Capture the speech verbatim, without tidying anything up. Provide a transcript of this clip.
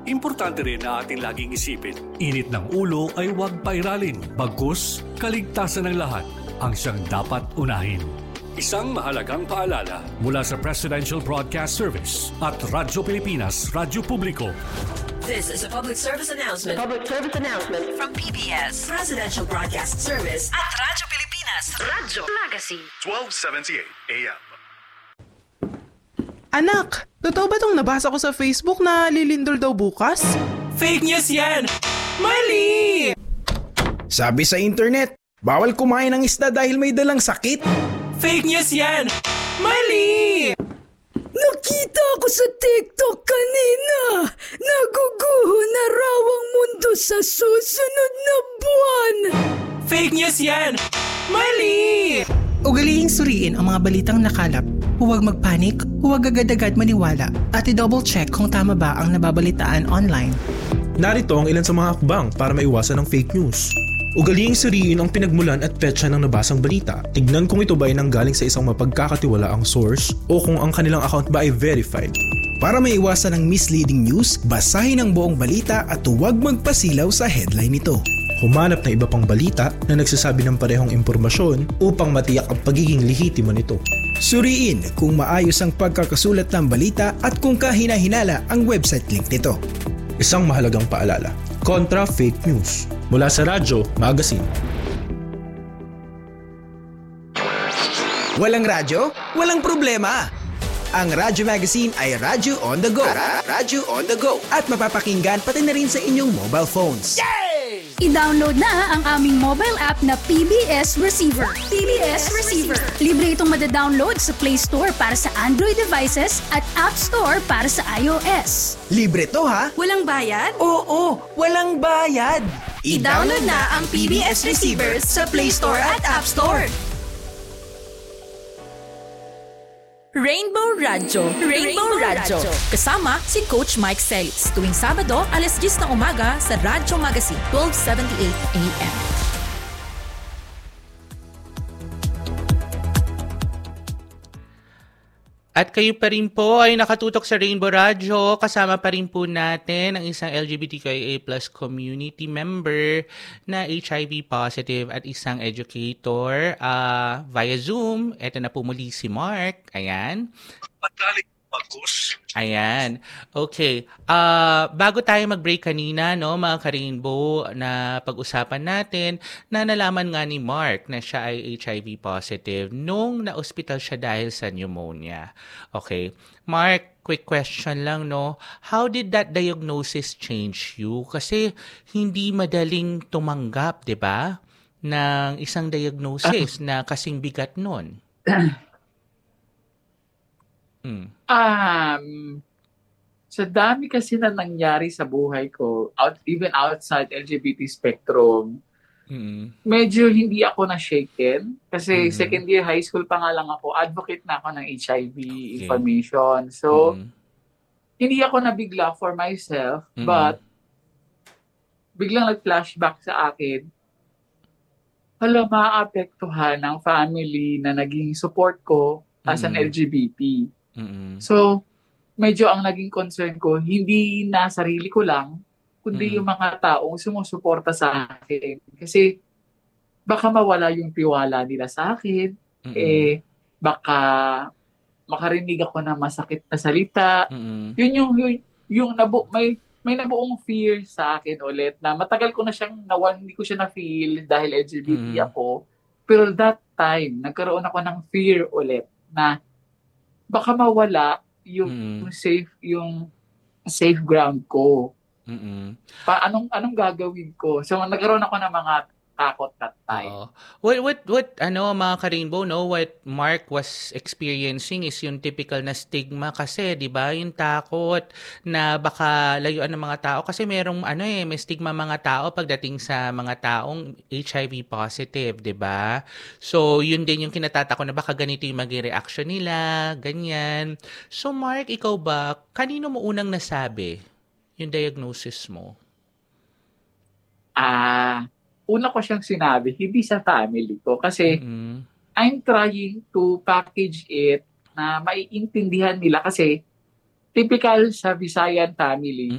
Importante rin na ating laging isipin, init ng ulo ay huwag pairalin, bagkus kaligtasan ng lahat ang siyang dapat unahin. Isang mahalagang paalala mula sa Presidential Broadcast Service at Radyo Pilipinas, Radyo Publiko. This is a public service announcement. Public service announcement From P B S, Presidential Broadcast Service at Radyo Pilipinas, Radyo Magazine. twelve seventy-eight A M. Anak, totoo ba tong nabasa ko sa Facebook na lilindol daw bukas? Fake news yan! Mali! Sabi sa internet, bawal kumain ng isda dahil may dalang sakit. Fake news yan! Mali! Nakita ko sa TikTok kanina. Naguguho na raw ang mundo sa susunod na buwan. Fake news yan! Mali! Ugalihing suriin ang mga balitang nakalap. Huwag magpanik, huwag agad-agad maniwala, at i-double check kung tama ba ang nababalitaan online. Narito ang ilan sa mga hakbang para maiwasan ang fake news. Ugalihing suriin ang pinagmulan at petsa ng nabasang balita. Tignan kung ito ba ay nanggaling sa isang mapagkakatiwalaang source o kung ang kanilang account ba ay verified. Para maiwasan ang misleading news, basahin ang buong balita at huwag magpasilaw sa headline nito. Humanap ng iba pang balita na nagsasabi ng parehong impormasyon upang matiyak ang pagiging lehitimo nito. Suriin kung maayos ang pagkakasulat ng balita at kung kahina-hinala ang website link nito. Isang mahalagang paalala, kontra fake news. Mula sa Radyo Magazine. Walang radyo? Walang problema! Ang Radyo Magazine ay Radyo on the go. Radyo on the go. At mapapakinggan pati na rin sa inyong mobile phones. I-download na ang aming mobile app na P B S Receiver. P B S Receiver. Libre itong madadownload sa Play Store para sa Android devices at App Store para sa iOS. Libre to ha? Walang bayad? Oo, walang bayad. I-download na ang P B S Receiver sa Play Store at App Store. Rainbow Radyo. Rainbow, Rainbow Radyo. Kasama si Coach Mike Celis. Tuwing Sabado, alas diyes ng umaga sa Radyo Magazine, twelve seventy-eight A M. At kayo pa rin po ay nakatutok sa Rainbow Radyo. Kasama pa rin po natin ang isang L G B T Q I A plus community member na H I V positive at isang educator uh, via Zoom. Ito na po muli si Mark. Ayan. Pagaling bagus. Ayan. Okay. Uh, bago tayo mag-break kanina, no, mga ka-Rainbow, na pag-usapan natin, na nalaman nga ni Mark na siya ay H I V positive nung na-hospital siya dahil sa pneumonia. Okay. Mark, quick question lang, no? How did that diagnosis change you? Kasi hindi madaling tumanggap, di ba, ng isang diagnosis na kasing bigat nun. Hmm. Um, sa dami kasi na nangyari sa buhay ko, out, even outside L G B T spectrum, mm-hmm. medyo hindi ako na-shaken. Kasi mm-hmm. second year high school pa nga lang ako, advocate na ako ng H I V okay. information. So, mm-hmm. hindi ako nabigla for myself, mm-hmm. but biglang nag-flashback sa akin, hala, maapektuhan ng family na naging support ko as mm-hmm. an L G B T. Mm-hmm. So, medyo ang naging concern ko, hindi na sarili ko lang, kundi mm-hmm. yung mga taong sumusuporta sa akin. Kasi, baka mawala yung tiwala nila sa akin. Mm-hmm. Eh, baka makarinig ako ng masakit na salita. Mm-hmm. Yun yung, yung, yung nabu, may, may nabuong fear sa akin ulit na matagal ko na siyang nawan, hindi ko siya na-feel dahil L G B T mm-hmm. ako. Pero that time, nagkaroon ako ng fear ulit na baka mawala yung mm-hmm. safe yung safe ground ko. Mm-hmm. Pa anong anong gagawin ko? So nagkaroon ako ng mga takot that time. Uh, what what what ano mga ka-Rainbow, no, what Mark was experiencing is yung typical na stigma kasi, 'di ba? Yung takot na baka layuan ng mga tao kasi merong ano eh, may stigma mga tao pagdating sa mga taong H I V positive, 'di ba? So, yun din yung kinatatakot na baka ganito yung maging reaction nila, ganyan. So, Mark, ikaw ba kanino mo unang nasabi yung diagnosis mo? Ah, uh, una ko siyang sinabi, hindi sa family ko. Kasi mm-hmm. I'm trying to package it na maiintindihan nila kasi typical sa Visayan family,